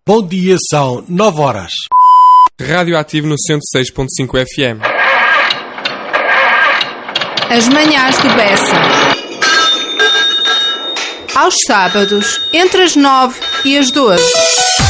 Bom dia, são 9 horas. Radioativo no 106.5 FM. As manhãs de Bessa. Aos sábados, entre as 9 e as 12.